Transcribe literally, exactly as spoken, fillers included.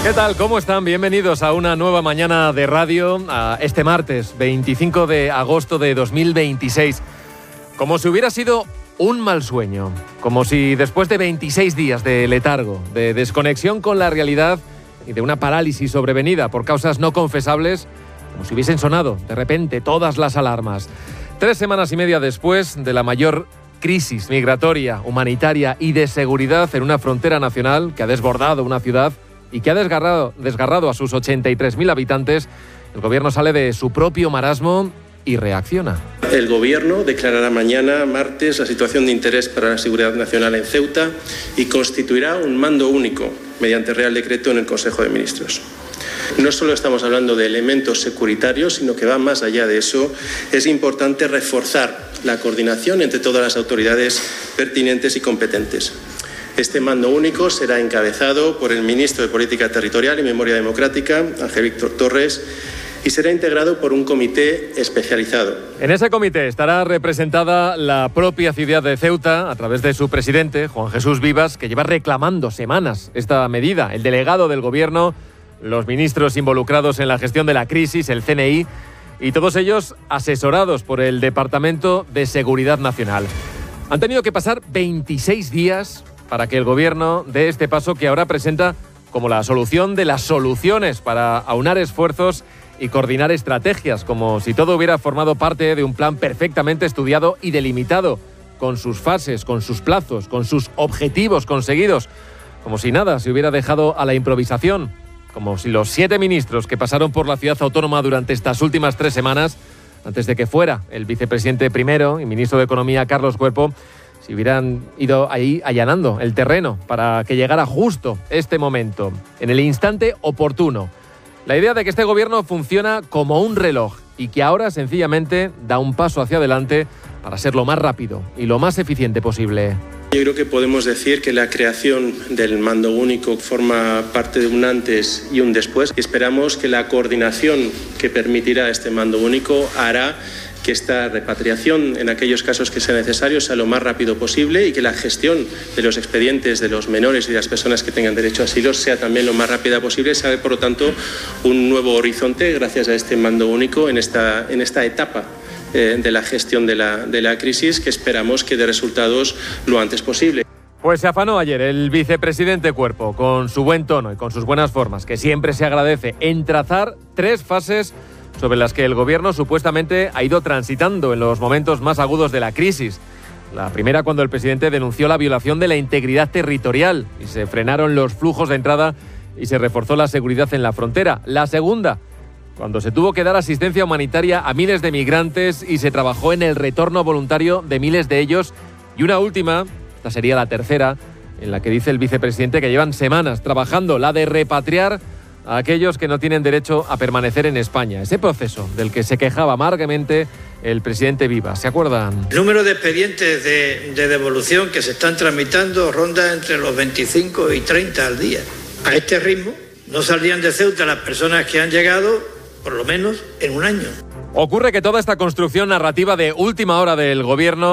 ¿Qué tal? ¿Cómo están? Bienvenidos a una nueva mañana de radio, a este martes veinticinco de agosto de dos mil veintiséis. Como si hubiera sido un mal sueño, como si después de veintiséis días de letargo, de desconexión con la realidad y de una parálisis sobrevenida por causas no confesables, como si hubiesen sonado de repente todas las alarmas. Tres semanas y media después de la mayor crisis migratoria, humanitaria y de seguridad en una frontera nacional que ha desbordado una ciudad y que ha desgarrado, desgarrado a sus ochenta y tres mil habitantes, el gobierno sale de su propio marasmo y reacciona. El gobierno declarará mañana, martes, la situación de interés para la seguridad nacional en Ceuta y constituirá un mando único mediante Real Decreto en el Consejo de Ministros. No solo estamos hablando de elementos securitarios, sino que va más allá de eso. Es importante reforzar la coordinación entre todas las autoridades pertinentes y competentes. Este mando único será encabezado por el ministro de Política Territorial y Memoria Democrática, Ángel Víctor Torres, y será integrado por un comité especializado. En ese comité estará representada la propia ciudad de Ceuta a través de su presidente, Juan Jesús Vivas, que lleva reclamando semanas esta medida, el delegado del gobierno, los ministros involucrados en la gestión de la crisis, el C N I, y todos ellos asesorados por el Departamento de Seguridad Nacional. Han tenido que pasar veintiséis días para que el gobierno dé este paso que ahora presenta como la solución de las soluciones para aunar esfuerzos y coordinar estrategias, como si todo hubiera formado parte de un plan perfectamente estudiado y delimitado, con sus fases, con sus plazos, con sus objetivos conseguidos, como si nada se hubiera dejado a la improvisación, como si los siete ministros que pasaron por la ciudad autónoma durante estas últimas tres semanas, antes de que fuera el vicepresidente primero y ministro de Economía, Carlos Cuerpo, si hubieran ido ahí allanando el terreno para que llegara justo este momento, en el instante oportuno. La idea de que este gobierno funciona como un reloj y que ahora sencillamente da un paso hacia adelante para ser lo más rápido y lo más eficiente posible. Yo creo que podemos decir que la creación del mando único forma parte de un antes y un después. Esperamos que la coordinación que permitirá este mando único hará que esta repatriación, en aquellos casos que sea necesario, sea lo más rápido posible y que la gestión de los expedientes de los menores y de las personas que tengan derecho a asilo sea también lo más rápida posible. Se abre, por lo tanto, un nuevo horizonte gracias a este mando único en esta, en esta etapa eh, de la gestión de la, de la crisis, que esperamos que dé resultados lo antes posible. Pues se afanó ayer el vicepresidente Cuerpo, con su buen tono y con sus buenas formas, que siempre se agradece, en trazar tres fases sobre las que el gobierno supuestamente ha ido transitando en los momentos más agudos de la crisis. La primera, cuando el presidente denunció la violación de la integridad territorial y se frenaron los flujos de entrada y se reforzó la seguridad en la frontera. La segunda, cuando se tuvo que dar asistencia humanitaria a miles de migrantes y se trabajó en el retorno voluntario de miles de ellos. Y una última, esta sería la tercera, en la que dice el vicepresidente que llevan semanas trabajando, la de repatriar a aquellos que no tienen derecho a permanecer en España. Ese proceso del que se quejaba amargamente el presidente Vivas. ¿Se acuerdan? El número de expedientes de, de devolución que se están tramitando ronda entre los veinticinco y treinta al día. A este ritmo no saldrían de Ceuta las personas que han llegado, por lo menos, en un año. Ocurre que toda esta construcción narrativa de última hora del gobierno